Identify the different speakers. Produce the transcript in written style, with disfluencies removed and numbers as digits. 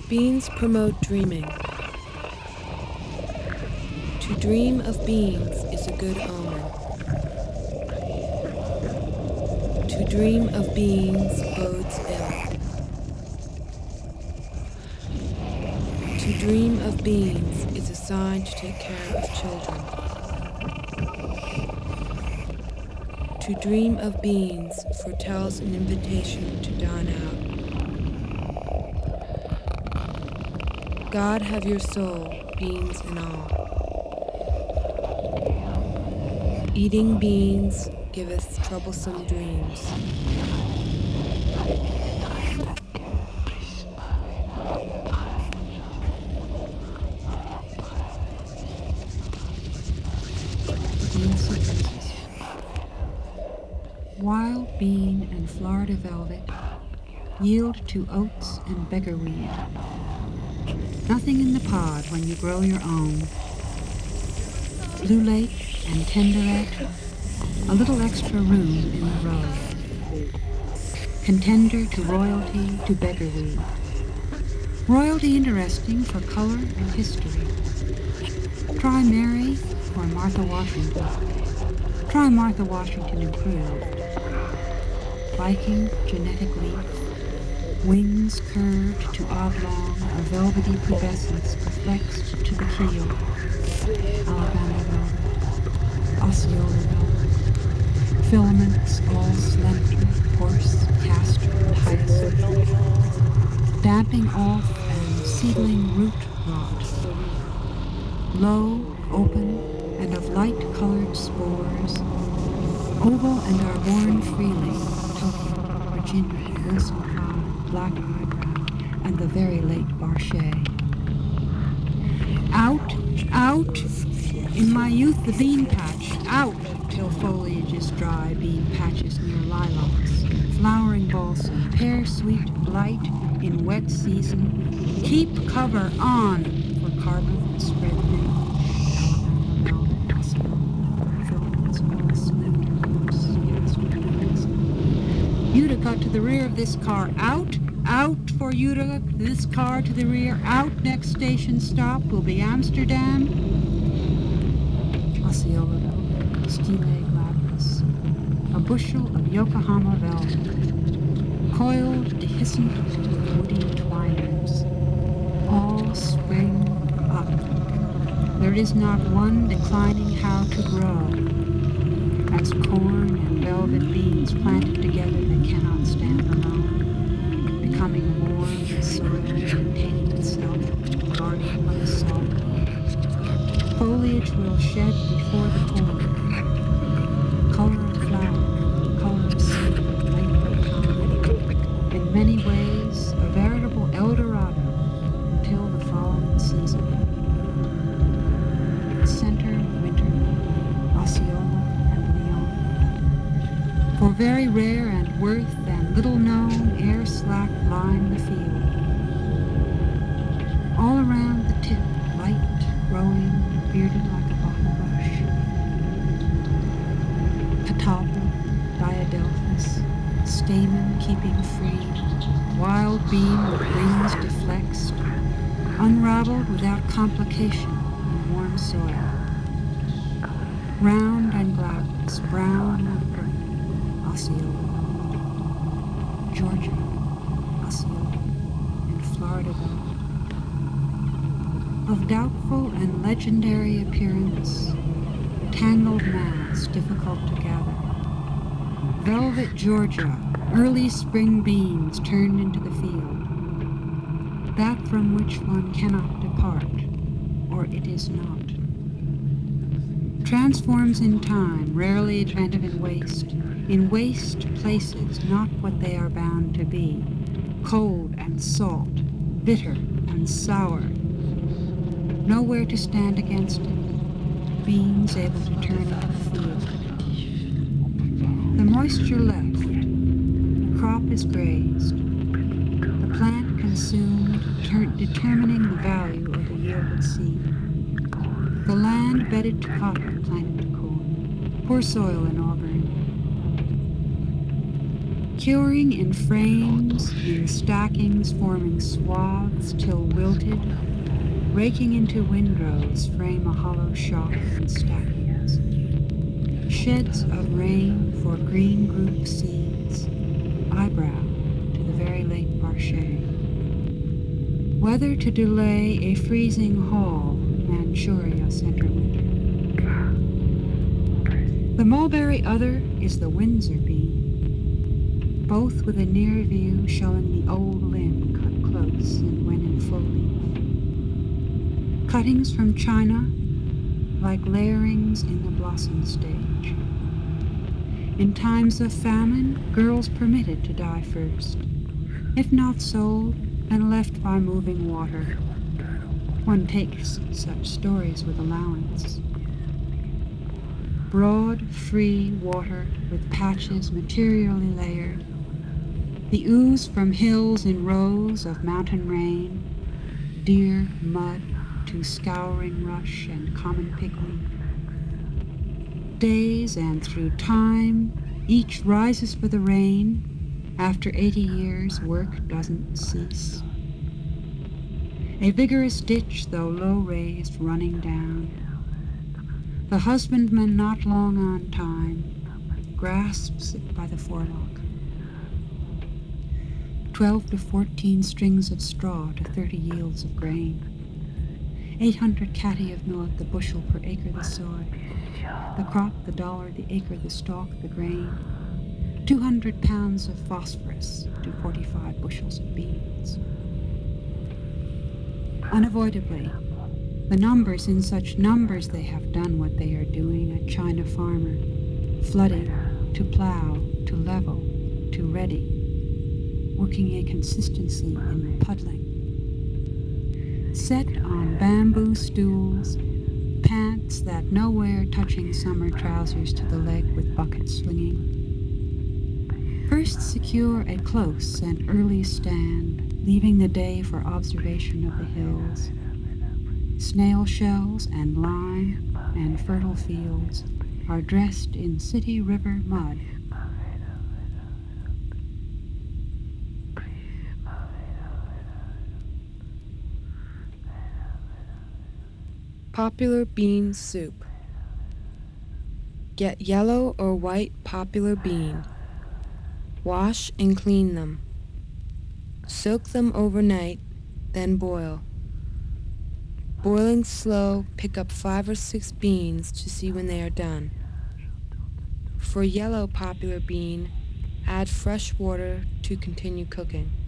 Speaker 1: Beans promote dreaming. To dream of beans is a good omen. To dream of beans bodes ill. To dream of beans is a sign to take care of children. To dream of beans foretells an invitation to dine out. God have your soul, beans and all. Eating beans giveth troublesome dreams.
Speaker 2: Bean sequences. Wild bean and Florida velvet yield to oats and beggarweed. Nothing in the pod when you grow your own. Blue Lake and Tenderet, a little extra room in the road. Contender to royalty to beggarweed. Royalty interesting for color and history. Try Mary or Martha Washington. Try Martha Washington improved. Viking genetic leaf. Wings curved to oblong, a velvety pubescence flexed to the keel. Alabama velvet. Osceola velvet. Filaments all slender, coarse, castor, and hyacinth. Damping off and seedling root rot. Low, open, and of light-colored spores. Oval and are born freely. Tokyo, Virginia, Wilson High, Black Eyebrow, and the very late Barchet. Out, out, in my youth the bean patch, out, till foliage is dry, bean patches near lilacs, flowering balsam, pear sweet blight in wet season, keep cover on, for carbon spread thin, Alabama velvet, Osceola, filaments all slender, coarse, castor, Utica to the rear of this car, out for Utica, this car to the rear, out, next station stop will be Amsterdam. Osceola velvet, Stile glabras, a bushel of Yokohama velvet, coiled, dehiscent, woody twiners, all spring up. There is not one declining how to grow. As corn and velvet beans planted together, they cannot stand alone, becoming warm soil, containing itself, guarded by the salt. Foliage will shed before the corn. Color of flower, color of seed, length of time. In many ways, a veritable Eldorado until the following season. Center, winter, Osceola, for very rare and worth and little known air slack line the field. All around the tip, light, growing, bearded like a bottle brush. Catalpa, diadelphus, stamen keeping free, wild bean with wings deflexed, unraveled without complication in warm soil. Round and glabrous, brown and purple. Osceola, Georgia, Osceola, and Florida velvet. Of doubtful and legendary appearance, tangled mass difficult to gather. Velvet Georgia, early spring beans turned into the field. That from which one cannot depart, or it is not. Transforms in time, rarely adventive in waste places, not what they are bound to be, cold and salt, bitter and sour. Nowhere to stand against it, beans able to turn into the field. The moisture left, the crop is grazed, the plant consumed, determining the value of the yielded seed. The land bedded to cotton, planted to corn, poor soil in Auburn. Curing in frames, in stackings forming swaths till wilted, raking into windrows frame a hollow shop in stackings. Sheds of rain for green group seeds, eyebrow to the very late Barchet. Whether to delay a freezing haul, Manchuria center winter. The mulberry other is the Windsor bean, both with a near view showing the old limb cut close and when in full leaf. Cuttings from China, like layerings in the blossom stage. In times of famine, girls permitted to die first, if not sold, then left by moving water. One takes such stories with allowance. Broad, free water with patches materially layered. The ooze from hills in rows of mountain rain, deer mud to scouring rush and common pigweed. Days and through time, each rises for the rain. After 80 years, work doesn't cease. A vigorous ditch, though low raised, running down. The husbandman, not long on time, grasps it by the forelock. 12 to 14 strings of straw to 30 yields of grain. 800 catty of millet the bushel per acre the soy. The crop, the dollar, the acre, the stalk, the grain. 200 pounds of phosphorus to 45 bushels of beans. Unavoidably, the numbers, in such numbers they have done what they are doing, a China farmer, flooding, to plow, to level, to ready, working a consistency in puddling. Set on bamboo stools, pants that nowhere touching summer trousers to the leg with buckets swinging. First secure a close and early stand, leaving the day for observation of the hills. Snail shells and lime and fertile fields are dressed in city river mud.
Speaker 1: Popular bean soup. Get yellow or white popular bean. Wash and clean them. Soak them overnight, then boil. Boiling slow, pick up 5 or 6 beans to see when they are done. For yellow popular bean, add fresh water to continue cooking.